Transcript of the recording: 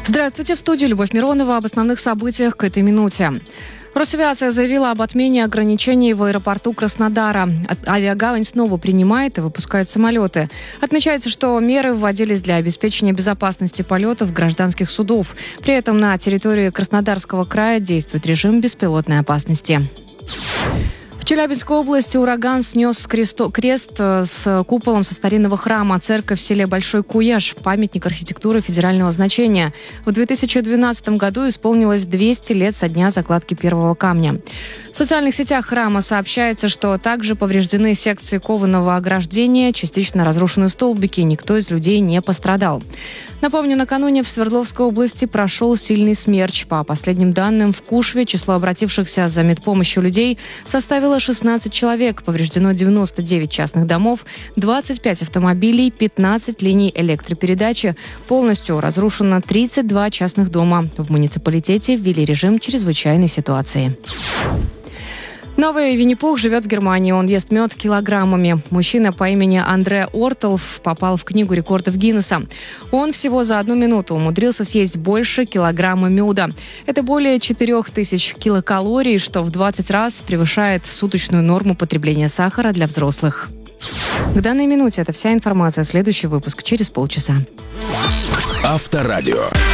Здравствуйте, в студии Любовь Миронова об основных событиях к этой минуте. Росавиация заявила об отмене ограничений в аэропорту Краснодара. Авиагавань снова принимает и выпускает самолеты. Отмечается, что меры вводились для обеспечения безопасности полетов гражданских судов. При этом на территории Краснодарского края действует режим беспилотной опасности. В Челябинской области ураган снес крест с куполом со старинного храма, церковь в селе Большой Куяш, памятник архитектуры федерального значения. В 2012 году исполнилось 200 лет со дня закладки первого камня. В социальных сетях храма сообщается, что также повреждены секции кованого ограждения, частично разрушены столбики, никто из людей не пострадал. Напомню, накануне в Свердловской области прошел сильный смерч. По последним данным, в Кушве число обратившихся за медпомощью людей составило 16 человек. Повреждено 99 частных домов, 25 автомобилей, 15 линий электропередачи. Полностью разрушено 32 частных дома. В муниципалитете ввели режим чрезвычайной ситуации. Новый Винни-Пух живет в Германии. Он ест мед килограммами. Мужчина по имени Андре Ортелф попал в книгу рекордов Гиннесса. Он всего за 1 минуту умудрился съесть больше килограмма меда. Это более 4000 килокалорий, что в 20 раз превышает суточную норму потребления сахара для взрослых. К данной минуте это вся информация. Следующий выпуск через полчаса. Авторадио.